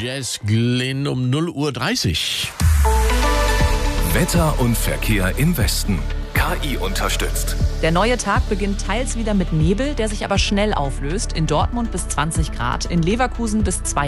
Jess Glynn um 0:30 Uhr. Wetter und Verkehr im Westen. KI unterstützt. Der neue Tag beginnt teils wieder mit Nebel, der sich aber schnell auflöst. In Dortmund bis 20 Grad, in Leverkusen bis 2